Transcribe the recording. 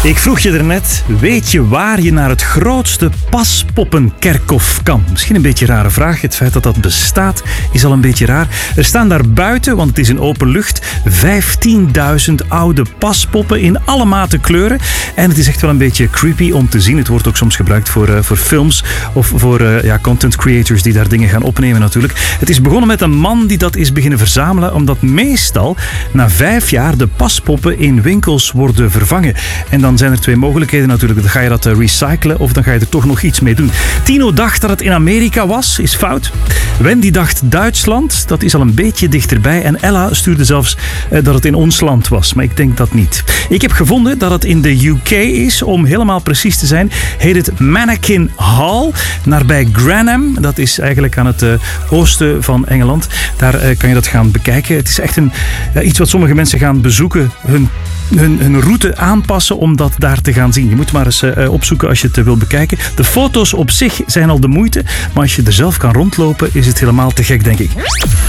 Ik vroeg je daarnet, weet je waar je naar het grootste paspoppenkerkhof kan? Misschien een beetje een rare vraag. Het feit dat dat bestaat is al een beetje raar. Er staan daar buiten, want het is in open lucht, 15.000 oude paspoppen in alle maten kleuren. En het is echt wel een beetje creepy om te zien. Het wordt ook soms gebruikt voor films of voor content creators die daar dingen gaan opnemen natuurlijk. Het is begonnen met een man die dat is beginnen verzamelen, omdat meestal na 5 jaar de paspoppen in winkels worden vervangen. En dan zijn er 2 mogelijkheden natuurlijk. Dan ga je dat recyclen of dan ga je er toch nog iets mee doen. Tino dacht dat het in Amerika was, is fout. Wendy dacht Duitsland, dat is al een beetje dichterbij. En Ella stuurde zelfs dat het in ons land was, maar ik denk dat niet. Ik heb gevonden dat het in de UK is, om helemaal precies te zijn. Heet het Mannequin Hall, nabij Granham. Dat is eigenlijk aan het oosten van Engeland. Daar kan je dat gaan bekijken. Het is echt iets wat sommige mensen gaan bezoeken, hun route aanpassen om dat daar te gaan zien. Je moet maar eens opzoeken als je het wil bekijken. De foto's op zich zijn al de moeite, maar als je er zelf kan rondlopen, is het helemaal te gek, denk ik.